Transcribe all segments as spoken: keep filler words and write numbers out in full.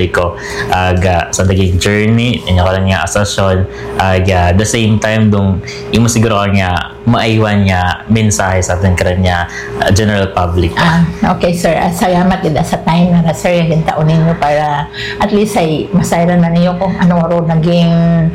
publiko ag uh, sa daging journey inyo ka nga asosyon ag uh, the same time dong imo siguro nga maaywan nga mensahe sa ating kanya uh, general public. Ah, okay sir, uh, salamat din sa time na sir yung taunin nyo para at least ay masayran na niyo kung ano ro naging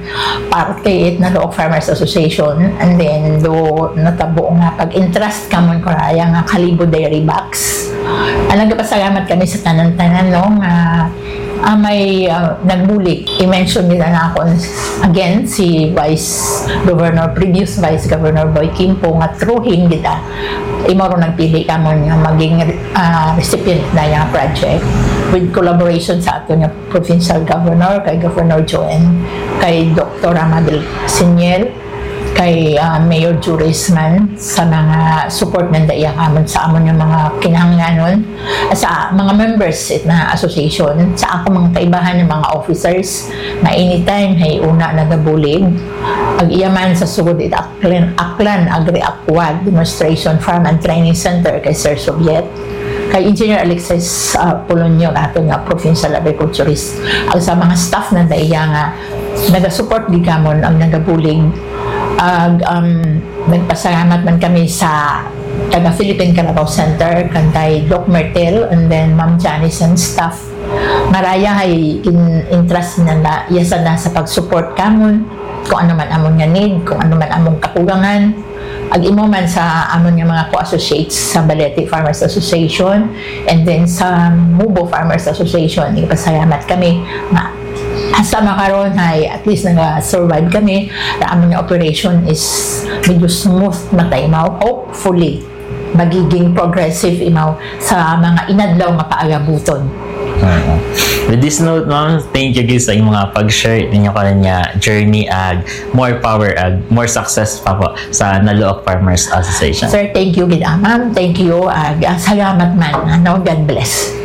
parte it na Law of Farmers Association, and then do natabo nga pag-interest ka mo kuraya nga Kalibo Dairy Box. Uh, nagpasalamat kami sa tanan-tanan no nga uh, may uh, nagbulik. I-mention nila na ako again si Vice Governor, previous Vice Governor Boy Kimpo nga through him kita imoro nagpili ka mo nga maging uh, recipient na yung project with collaboration sa ato nga Provincial Governor, kay Governor Joen, kay Doctor Amadil Siniel, kay uh, Mayor Jurisman sa mga support ng daya kamon sa amon yung mga kinahanglanon sa mga members it na association, sa ako mga kaibahan ng mga officers na anytime hay una nagabulig ag iyaman sa sugod it Aklan, Aklan Agri-Aquad Demonstration Farm and Training Center kay Sir Soviet, kay Engineer Alexis uh, Polonio ato nga Provincial Agriculturist, ag sa mga staff na daya nga naga-support di kamon ang nagabulig. Ag um, nagpasalamat man kami sa taga Philippine Carabao Center kantay Doc Mertel and then Ma'am Janice and staff maraya ay in interest na na yasa na sa pag-support kamon kung ano man amon nga need, kung ano man among kakulangan ag imo man sa amon nga mga co-associates sa Balete Farmers Association and then sa Mubo Farmers Association. Nagpasalamat kami na hasta makaroon ay at least nag-survive kami na aming operation is medyo smooth matay imaw. Hopefully magiging progressive imaw sa mga inadlaw nga paagabuton. Uh, with this note, ma'am, thank you guys sa inyong mga pag-share ninyo kanya journey ag more power ag more success pa po sa Law of Farmers Association. Sir, thank you gid ma'am, thank you ag salamat man, ano, God bless.